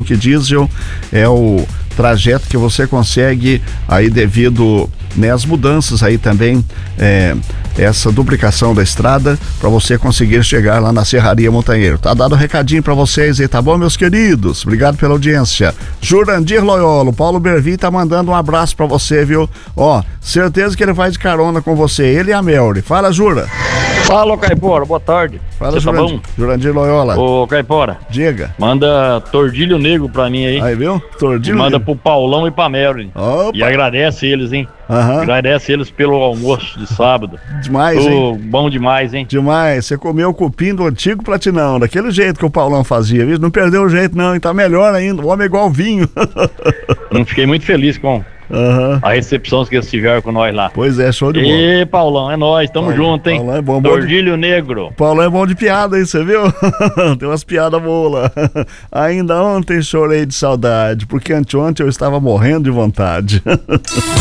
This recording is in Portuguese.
tanque diesel é o trajeto que você consegue aí devido, né, às mudanças aí também, essa duplicação da estrada para você conseguir chegar lá na Serraria Montanheiro. Tá dado um recadinho para vocês aí, tá bom, meus queridos? Obrigado pela audiência. Jurandir Loiolo, Paulo Bervi tá mandando um abraço para você, viu? Ó, certeza que ele vai de carona com você, ele e a Melry. Fala, Jura. Fala, Caipora, boa tarde. Fala, Você tá bom? Jurandir Loyola. Ô, Caipora. Diga. Manda tordilho negro pra mim aí. Aí, viu? Tordilho manda negro. Pro Paulão e pra Melry. Opa. E agradece eles, hein? Aham. Agradece eles pelo almoço de sábado. Demais, hein? Bom demais, hein? Demais. Você comeu o cupim do antigo Platinão, daquele jeito que o Paulão fazia, viu? Não perdeu o jeito, não. E tá melhor ainda. O homem é igual vinho. Fiquei muito feliz com a recepção que eles tiveram com nós lá. Pois é, show de bola. E Paulão, é nóis, tamo junto, hein? Paulão é bom. Tordilho negro. Paulão é bom de piada, hein? Você viu? Tem umas piadas boas lá. Ainda ontem chorei de saudade, porque anteontem eu estava morrendo de vontade.